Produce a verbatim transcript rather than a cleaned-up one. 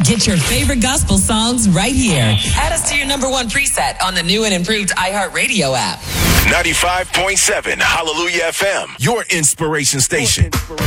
Get your favorite gospel songs right here. Add us to your number one preset on the new and improved iHeartRadio app. ninety-five point seven Hallelujah F M, your inspiration station.